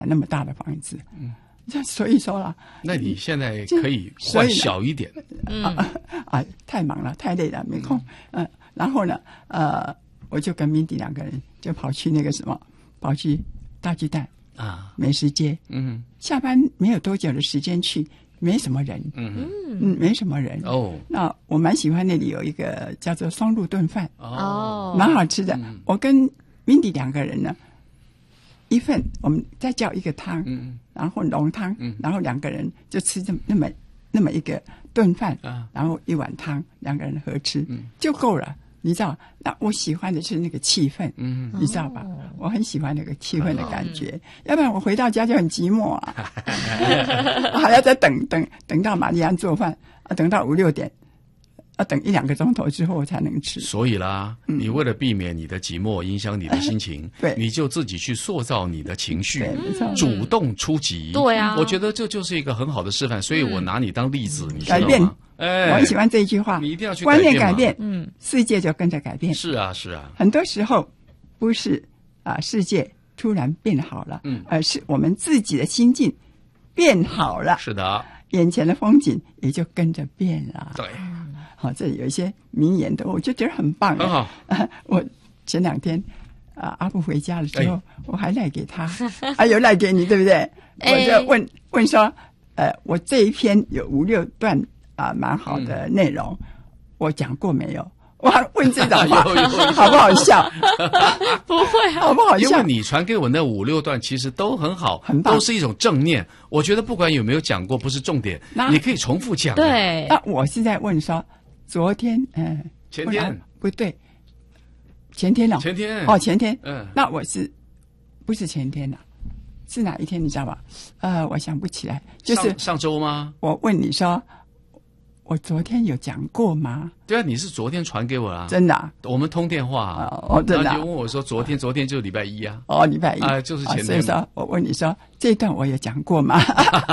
那么大的房子。所以说了， 那你现在可以换小一点。 太忙了，太累了，没空。然后呢，我就跟Mindy两个人就跑去那个什么，跑去大巨蛋啊，美食街。下班没有多久的时间去，没什么人。没什么人。那我蛮喜欢那里有一个叫做双鹿炖饭，蛮好吃的。我跟Mindy两个人呢，一份我们再叫一个汤，然后浓汤，然后两个人就吃那么一个炖饭，然后一碗汤，两个人合吃就够了。你知道，那我喜欢的是那个气氛，你知道吧？我很喜欢那个气氛的感觉，要不然我回到家就很寂寞啊，还要再等到玛丽安做饭等到5、6点。要等1、2个钟头之后才能吃。所以啦，你为了避免你的寂寞影响你的心情，对，你就自己去塑造你的情绪，主动出击。对啊，我觉得这就是一个很好的示范。所以我拿你当例子，你知道吗？改变，我很喜欢这一句话。你一定要去改变，观念改变，世界就跟着改变。是啊，是啊。很多时候不是世界突然变好了，而是我们自己的心境变好了。是的，眼前的风景也就跟着变了。对。好，这里有一些名言的，我就觉得很棒。很好。我前2天阿布回家的时候，我还赖给他，有赖给你，对不对？我就问说，我这一篇有5、6段蛮好的内容，我讲过没有？我还问这种话，好不好笑？不会，好不好笑？因为你传给我那5、6段，其实都很好，很棒，都是一种正念。我觉得不管有没有讲过，不是重点，你可以重复讲。对，那我是在问说。昨天，前天不对，前天前天，那我不是前天了？是哪一天？你知道吧？我想不起来，就是上周吗？我问你说，我昨天有讲过吗？对啊，你是昨天传给我啦，真的啊？我们通电话真的。然后你就问我说，昨天就是礼拜1啊？礼拜1就是前天。所以说我问你说，这一段我有讲过吗？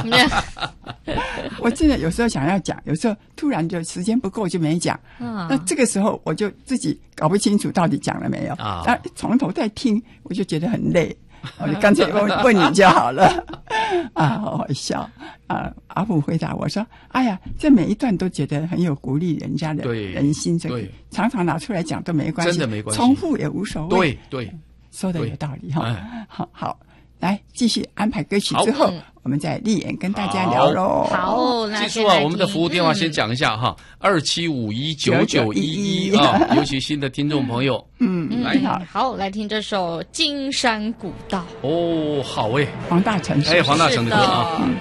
我真的有时候想要讲，有时候突然就时间不够就没讲。那这个时候我就自己搞不清楚到底讲了没有那从头再听，我就觉得很累。我就干脆问你就好了。好好笑。阿布回答我说：“哎呀，这每一段都觉得很有鼓励人家的人心，这个常常拿出来讲都没关系，真的没关系，重复也无所谓。对，说的有道理哈。好。”来，继续安排歌曲之后，我们再立眼跟大家聊喽。好，记住我们的服务电话先讲一下哈，27519911尤其新的听众朋友，来，好，来听这首《金山古道》。好黄大成，黄大成的歌